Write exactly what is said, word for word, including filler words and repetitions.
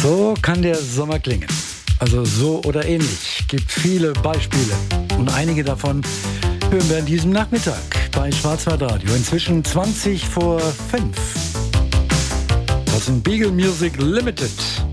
So kann der Sommer klingen. Also so oder ähnlich. Gibt viele Beispiele. Und einige davon hören wir an diesem Nachmittag bei Schwarzwaldradio. Inzwischen zwanzig vor fünf. Das sind Beagle Music Limited.